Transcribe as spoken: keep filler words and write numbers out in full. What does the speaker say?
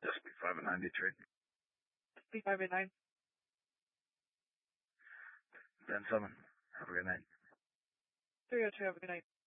S P five at ninety-three. S P five at nine. ten seven. Have a good night. three oh two, have a good night.